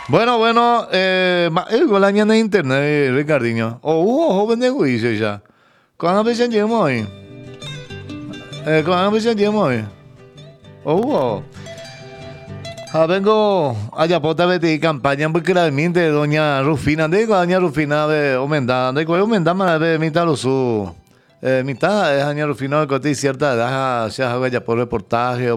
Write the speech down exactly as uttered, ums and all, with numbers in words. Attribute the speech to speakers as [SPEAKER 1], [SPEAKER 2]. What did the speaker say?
[SPEAKER 1] Bueno, bueno, eh, ma- eh, con la ñana de internet, eh, Ricardinho. O hubo joven de juicio ya. ¿Cuándo presentimos hoy? Eh, ¿Cuándo presentimos hoy? O hubo. Ah, vengo allá por de campaña porque realmente doña Rufina, de doña Rufina de Omenda, de cuál Omenda más de mitad lo su. Eh, mitad es doña Rufina de corte y cierta edad, se haga ya por reportaje